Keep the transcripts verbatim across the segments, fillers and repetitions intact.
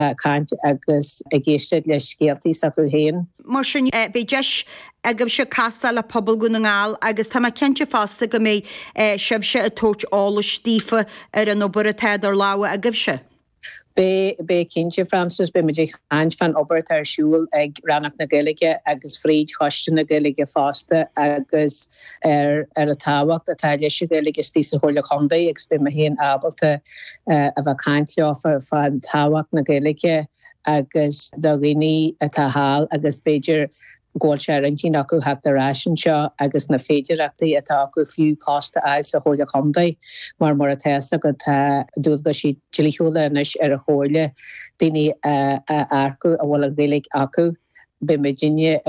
caint agus a géiste leis scéaltaí sa go héin. Mar sin be deis agam se castal a pobl go ngáil agus tá cente fásta go mé sibse a tót álas tífa ar an obair a teidir láha a gibse. Be be kindje Francis be me eind van Obert ar siúl ag rannach na Gaelige agus fríd choiste na Gaelige fásta agus ar ar a táhacht a taile se Gaelige tí a chola chundaí agus be me héan abalta a bheit caintleofa fan táhacht na Gaelige agus do riní a tahal agus beidir Gol sé an tí acu hecht a rásin seo agus na féidirachtaí atá acu fiú pásta eil sa hóla chundaí mar mar a teasa go tá dúga si tilíúla inis ar a hóla daoine arcu a bhfuil a bhélig acu be Virginia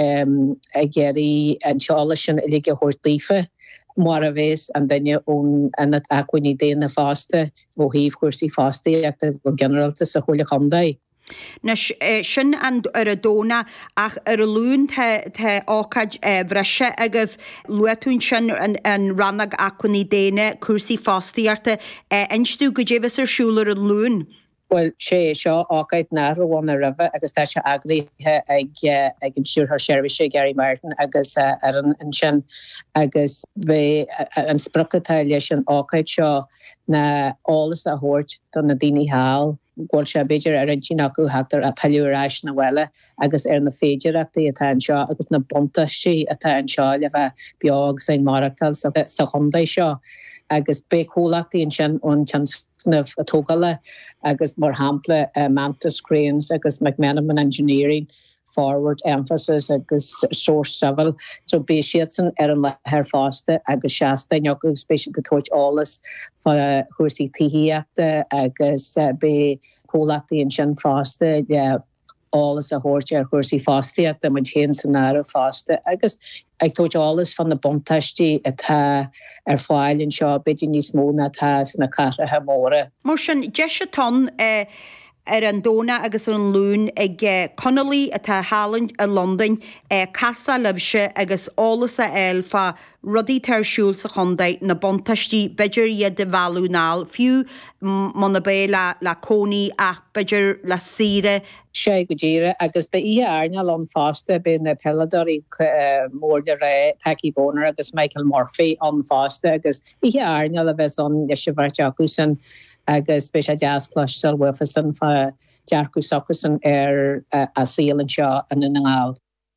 a geirí an seála sin i lige thuirtaífa mar a bhés an daine ón anad acuiní déana fásta ó híomh chuirsaí fástaí ag go generalta sa hóla chundaí. Na sin an ar a dóna ach ar a lún the ácaid bhreise agah luatún sin an rannag acuní déine cuasaí fástaíarta einstú go débhas ar siúlar a lún. Well sé seo ácaid ná bháin a ribh agus tá se agríthe ag ag an siúr seirbhíse Gary Martin agus ar an sin agus bheith an sprochatá leis an ácaid seo na álas a thuirt don na daoine háil. Gol se beidir ar an tí acu heachtar a peúráis na bhile agus ar na féidirachtaí atá an seo agus na bonta sí atá an seo le bheith beag san marachtal sa chundaí seo agus be cólachtaí an sin ón tiansnamh a tógala agus mar hampla uh, Mantis Cranes agus McMenamin Engineering forward emphasis agus source civil so be siadsan ar an her fásta agus seasta neogu spéisial go tóid álas fa chuirsaí tíhíachta agus uh, be cólachtaí an sin fásta yeah, álas a thuirte ar chuirsaí fástaíachta man chéan san ára fásta agus ag tóid álas fan na bontaistí atá ar fáil an seo beidir níos mó na tá na caratha móra. Mar sin deis a ton uh... ar an dóna agus an lún ag Connolly atá Halland a London casa lebse agus álas a eil fa rudí tarsúil sa chundaid na bontaistí beidir iad de bhálúnál fiú man na bé le le cónaí ach beidir le sire sé go ddíire agus be í airneal an fásta be na peladorí mór de ré Peggy Boner agus Michael Murphy an fásta agus í airneal a bheits an le se bharte acu san agus be sé jazzclash sal wifasan fa dearcú socasan ar a síl an seo an in ngáil.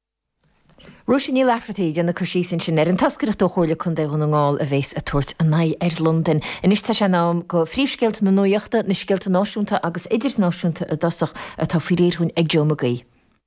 Roisin ní lefratíide na cosí sin sin ar an tascaach do chóirla chun déh an ngáil a bhés a tuairt a naid ar London. Inis tá sé nám go phríomhscéalta na nuochta na scéalta náisiúnta agus idir náisiúnta a dosach atá firéirún ag Joe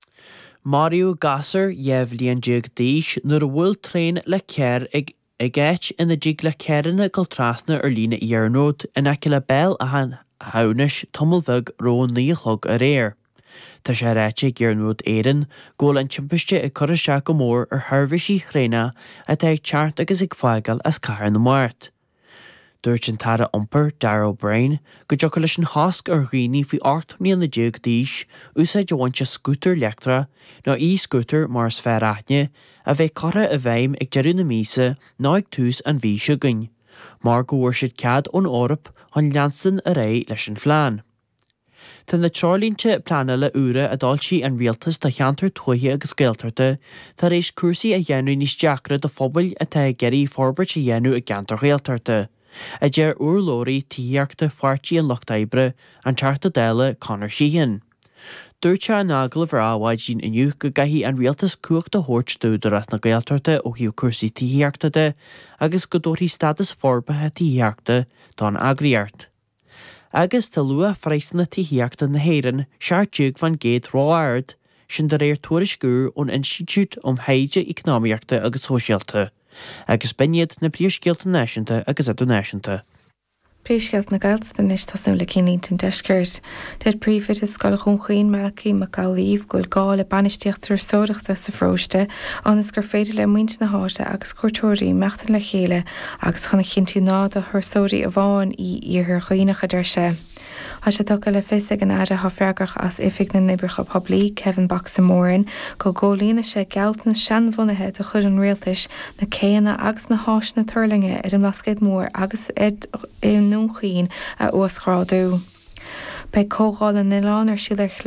Mario Gasser jevlíon jig díis nuair a bhfuil tréin le ceir ag I gait in the jig le ceirna go trasna ar lína iarnód in aici le bell a han haunis tumulvig rón níolthg a réir. Tá sé réite iarnód éan ggóil an timpiste i cur se go mór ar thurmhaisí chréine a teag teart agus ag fágal as cair na mát. Dúirt an tara umper Darrow Brain go joca leis an hasc ar rií fi ortmí an na jig díis úsáid johainte scútar leachtra nó í scútar mar sféráithne a bheith cara a bheim ag deirú na mísa ná ag tús an bhí siúgain, mar go bhfuair siad cead ón órap an leansan a ré leis an phlean. Tá na trálínte plana le úra a dáltí an rialtas tá cheantar tuaithe agus gailtarta tá rééis cuasaí a dhéanú níos deacra do phobal a tá geirí forbairt a dhéanú a gantar réaltarta. A deir úrlóirí tííarachta fartí an Lochtabre an tearta déile Conor Sheehan. Dúirte an agla bhar áhaid sin inniu go gaithí an rialtas cuacht a thuirt stúdaras na gailtarta ó hiú cuasaí tííarachta de agus go dóirí stadas forbathe tííarachta don agriart. Agus tá lua freisanna tííarachta na héireann seairtúg van géad ráard sin de réir tuairisciúr ón Institute om Haide Economiaachta agus Sóisialta. agus beniad na príomhscéalta náisiúnta agus adúnáisiúnta. Príomhscéalt na gailta níos tasú le cinínta deiscirt. Dead príomhid is scoil chun meací me gáilíomh goil gáil a banisteochttar sóireachta sa phróiste anas gur féidir le muinte na háte agus cuairteoirí meachtain le chéile agus chuna chinú nád a thusóirí a bháin í ar chuoinecha dar sé. Tá sé tucha le fis ag an aire tha freagach as ifig na nibrecha poblí Kevin Baxamórin go ggólína sé gealt na seanmhonathe a chud an rialtais na céanna agus na háis na turlinge ar an lascaid mór agus id i nóchaín a uasráidú. Bei cóáil an Nilán ar siúd ar